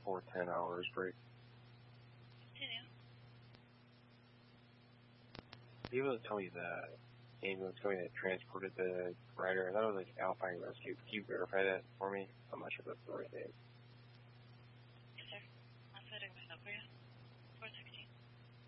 4 10-hours break. People tell me the ambulance company that transported the rider, I thought it was like Alpine Rescue. Can you verify that for me? I'm not sure if that's the right name.